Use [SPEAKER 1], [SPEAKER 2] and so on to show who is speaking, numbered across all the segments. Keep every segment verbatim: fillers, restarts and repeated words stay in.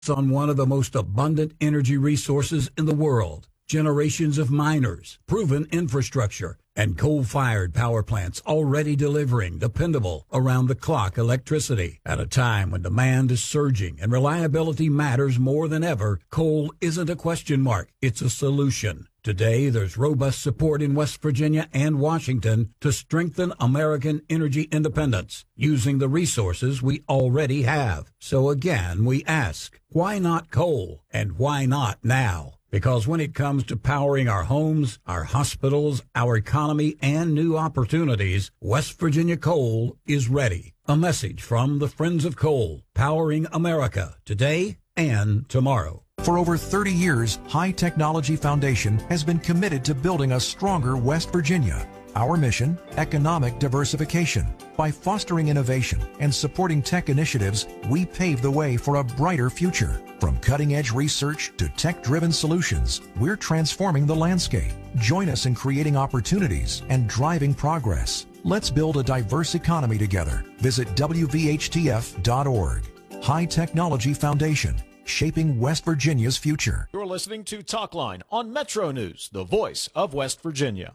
[SPEAKER 1] on one of the most abundant energy resources in the world. Generations of miners, proven infrastructure, and coal-fired power plants already delivering dependable, around-the-clock electricity. At a time when demand is surging and reliability matters more than ever, coal isn't a question mark, it's a solution. Today, there's robust support in West Virginia and Washington to strengthen American energy independence using the resources we already have. So again, we ask, why not coal, and why not now? Because when it comes to powering our homes, our hospitals, our economy, and new opportunities, West Virginia Coal is ready. A message from the Friends of Coal, powering America today and tomorrow.
[SPEAKER 2] For over thirty years, High Technology Foundation has been committed to building a stronger West Virginia. Our mission, economic diversification. By fostering innovation and supporting tech initiatives, we pave the way for a brighter future. From cutting-edge research to tech-driven solutions, we're transforming the landscape. Join us in creating opportunities and driving progress. Let's build a diverse economy together. Visit W V H T F dot org. High Technology Foundation, shaping West Virginia's future.
[SPEAKER 3] You're listening to Talkline on Metro News, the voice of West Virginia.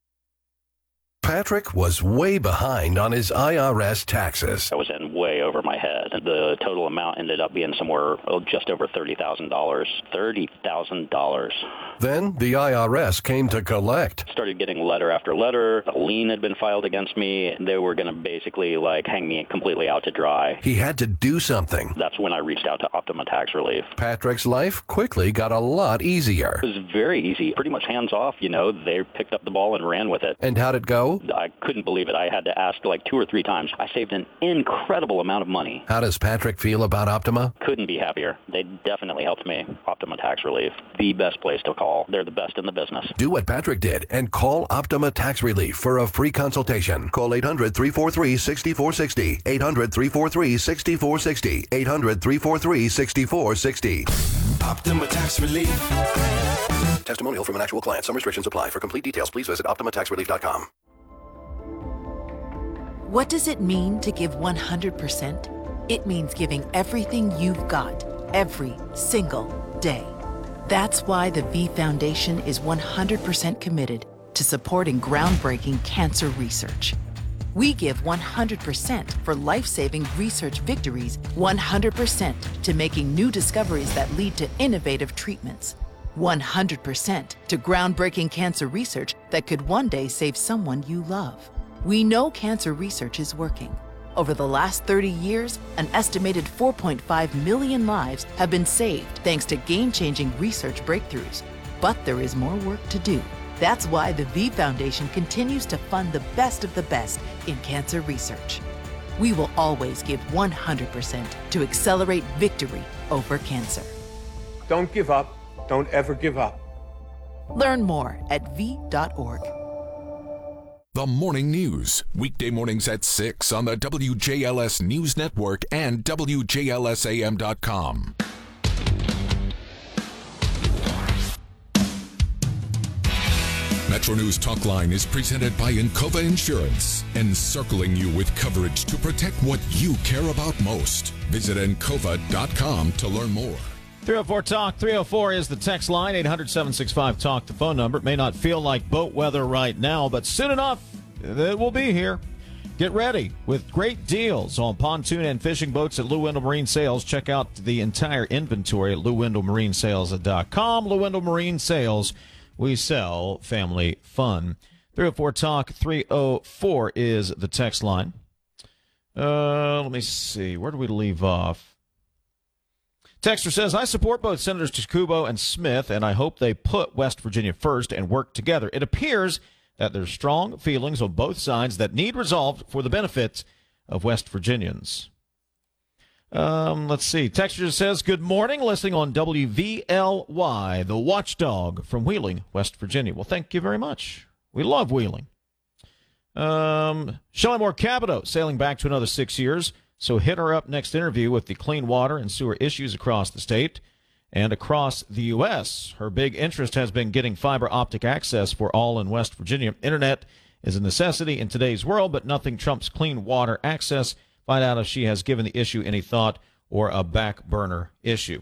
[SPEAKER 4] Patrick was way behind on his I R S taxes.
[SPEAKER 5] I was in way over my head. The total amount ended up being somewhere oh, just over thirty thousand dollars. thirty thousand dollars.
[SPEAKER 4] Then the I R S came to collect.
[SPEAKER 5] Started getting letter after letter. A lien had been filed against me. They were going to basically like hang me completely out to dry.
[SPEAKER 4] He had to do something.
[SPEAKER 5] That's when I reached out to Optima Tax Relief.
[SPEAKER 4] Patrick's life quickly got a lot easier.
[SPEAKER 5] It was very easy. Pretty much hands off, you know. They picked up the ball and ran with it.
[SPEAKER 4] And how'd it go?
[SPEAKER 5] I couldn't believe it. I had to ask like two or three times. I saved an incredible amount of money.
[SPEAKER 4] How does Patrick feel about Optima?
[SPEAKER 5] Couldn't be happier. They definitely helped me. Optima Tax Relief, the best place to call. They're the best in the business.
[SPEAKER 4] Do what Patrick did and call Optima Tax Relief for a free consultation. Call eight hundred, three four three, six four six zero. eight hundred, three four three, six four six zero. eight hundred, three four three, six four six zero.
[SPEAKER 6] Optima Tax Relief.
[SPEAKER 4] Testimonial from an actual client. Some restrictions apply. For complete details, please visit optima tax relief dot com.
[SPEAKER 7] What does it mean to give one hundred percent? It means giving everything you've got, every single day. That's why the V Foundation is one hundred percent committed to supporting groundbreaking cancer research. We give one hundred percent for life-saving research victories, one hundred percent to making new discoveries that lead to innovative treatments, one hundred percent to groundbreaking cancer research that could one day save someone you love. We know cancer research is working. Over the last thirty years, an estimated four point five million lives have been saved thanks to game-changing research breakthroughs. But there is more work to do. That's why the V Foundation continues to fund the best of the best in cancer research. We will always give one hundred percent to accelerate victory over cancer.
[SPEAKER 8] Don't give up. Don't ever give up.
[SPEAKER 7] Learn more at v dot org.
[SPEAKER 9] The Morning News, weekday mornings at six on the W J L S News Network and W J L S A M dot com. Metro News Talkline is presented by Encova Insurance, encircling you with coverage to protect what you care about most. Visit encova dot com to learn more.
[SPEAKER 3] three oh four talk, three oh four is the text line, eight hundred, seven six five, talk, the phone number. It may not feel like boat weather right now, but soon enough, it will be here. Get ready with great deals on pontoon and fishing boats at Lou Wendell Marine Sales. Check out the entire inventory at lou wendell marine sales dot com. Lou Wendell Marine Sales, we sell family fun. three oh four talk, three oh four is the text line. Uh, let me see. Where do we leave off? Texter says, I support both Senators Takubo and Smith, and I hope they put West Virginia first and work together. It appears that there's strong feelings on both sides that need resolved for the benefit of West Virginians. Um, let's see. Texter says, good morning, listening on W V L Y, the watchdog from Wheeling, West Virginia. Well, thank you very much. We love Wheeling. Um, Shelley Moore Cabot sailing back to another six years. So hit her up next interview with the clean water and sewer issues across the state and across the U S. Her big interest has been getting fiber optic access for all in West Virginia. Internet is a necessity in today's world, but nothing trumps clean water access. Find out if she has given the issue any thought or a back burner issue.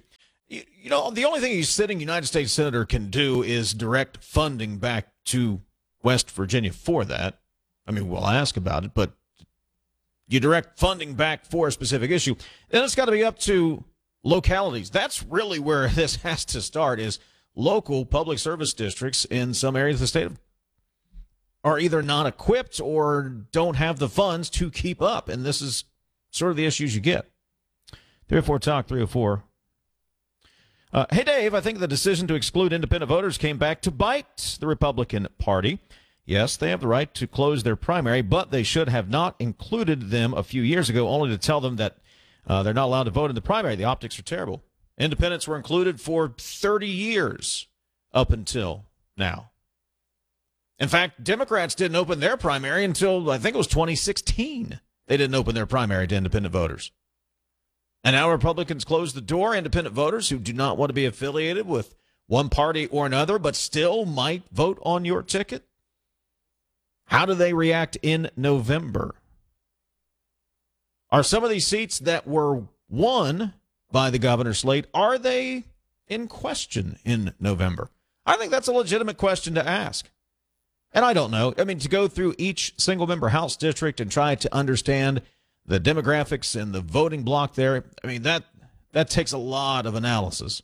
[SPEAKER 3] You, you know, the only thing a sitting United States senator can do is direct funding back to West Virginia for that. I mean, we'll ask about it, but you direct funding back for a specific issue. Then it's got to be up to localities. That's really where this has to start, is local public service districts in some areas of the state are either not equipped or don't have the funds to keep up. And this is sort of the issues you get. three oh four Talk, three oh four. Uh, hey, Dave, I think the decision to exclude independent voters came back to bite the Republican Party. Yes, they have the right to close their primary, but they should have not included them a few years ago, only to tell them that uh, they're not allowed to vote in the primary. The optics are terrible. Independents were included for thirty years up until now. In fact, Democrats didn't open their primary until, I think it was twenty sixteen. They didn't open their primary to independent voters. And now Republicans close the door. Independent voters who do not want to be affiliated with one party or another, but still might vote on your ticket. How do they react in November? Are some of these seats that were won by the governor's slate, are they in question in November? I think that's a legitimate question to ask. And I don't know. I mean, to go through each single member House district and try to understand the demographics and the voting block there, I mean, that that takes a lot of analysis.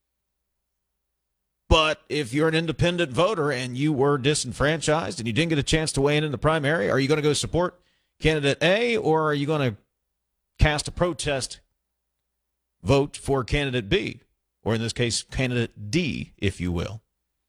[SPEAKER 3] But if you're an independent voter and you were disenfranchised and you didn't get a chance to weigh in in the primary, are you going to go support candidate A, or are you going to cast a protest vote for candidate B, or in this case, candidate D, if you will?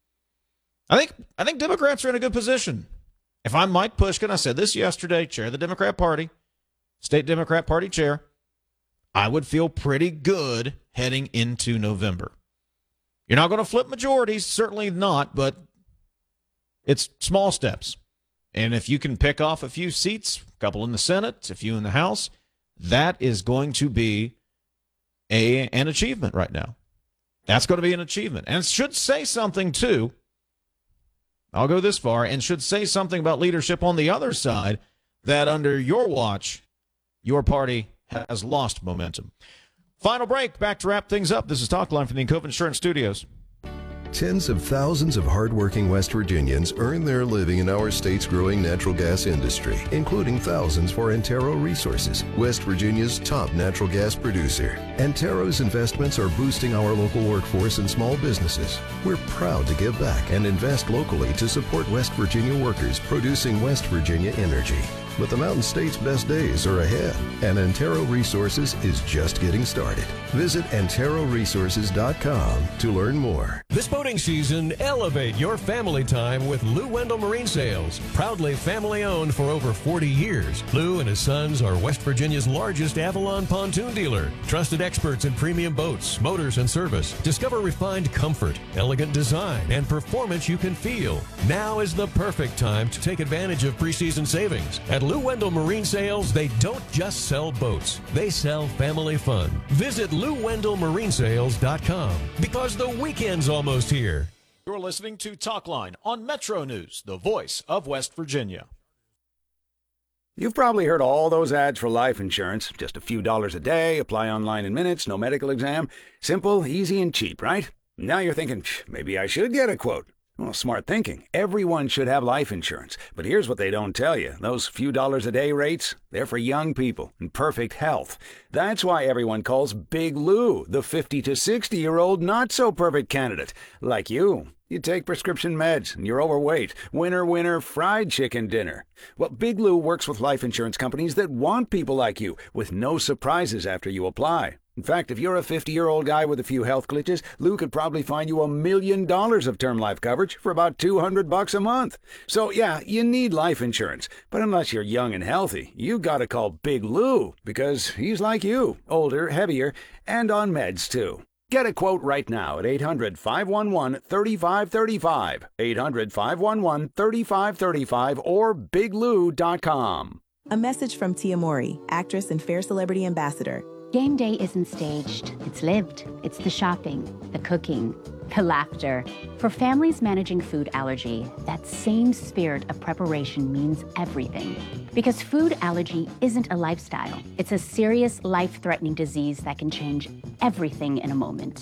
[SPEAKER 3] I think I think Democrats are in a good position. If I'm Mike Pushkin, I said this yesterday, chair of the Democrat Party, state Democrat Party chair, I would feel pretty good heading into November. You're not going to flip majorities, certainly not, but it's small steps. And if you can pick off a few seats, a couple in the Senate, a few in the House, that is going to be a an achievement right now. That's going to be an achievement. And it should say something, too. I'll go this far, and should say something about leadership on the other side, that under your watch, your party has lost momentum. Final break. Back to wrap things up. This is Talkline from the Encova Insurance Studios.
[SPEAKER 4] Tens of thousands of hardworking West Virginians earn their living in our state's growing natural gas industry, including thousands for Antero Resources, West Virginia's top natural gas producer. Antero's investments are boosting our local workforce and small businesses. We're proud to give back and invest locally to support West Virginia workers producing West Virginia energy. But the Mountain State's best days are ahead, and Antero Resources is just getting started. Visit antero resources dot com to learn more.
[SPEAKER 10] This boating season, elevate your family time with Lou Wendell Marine Sales. Proudly family-owned for over forty years, Lou and his sons are West Virginia's largest Avalon pontoon dealer. Trusted experts in premium boats, motors, and service. Discover refined comfort, elegant design, and performance you can feel. Now is the perfect time to take advantage of preseason savings. At Lou Wendell Marine Sales, they don't just sell boats. They sell family fun. Visit lou wendell marine sales dot com because the weekend's almost here.
[SPEAKER 3] You're listening to Talkline on Metro News, the voice of West Virginia.
[SPEAKER 11] You've probably heard all those ads for life insurance. Just a few dollars a day, apply online in minutes, no medical exam. Simple, easy, and cheap, right? Now you're thinking, maybe I should get a quote. Well, smart thinking. Everyone should have life insurance. But here's what they don't tell you. Those few dollars a day rates, they're for young people in perfect health. That's why everyone calls Big Lou the fifty to sixty-year-old not-so-perfect candidate. Like you. You take prescription meds and you're overweight. Winner, winner, fried chicken dinner. Well, Big Lou works with life insurance companies that want people like you with no surprises after you apply. In fact, if you're a fifty-year-old guy with a few health glitches, Lou could probably find you a million dollars of term life coverage for about two hundred bucks a month. So, yeah, you need life insurance. But unless you're young and healthy, you gotta call Big Lou because he's like you, older, heavier, and on meds, too. Get a quote right now at eight hundred, five one one, three five three five, eight hundred, five one one, three five three five, or big lou dot com.
[SPEAKER 12] A message from Tia Mowry, actress and Fair Celebrity Ambassador.
[SPEAKER 13] Game day isn't staged. It's lived. It's the shopping, the cooking, the laughter. For families managing food allergy, that same spirit of preparation means everything. Because food allergy isn't a lifestyle. It's a serious, life-threatening disease that can change everything in a moment.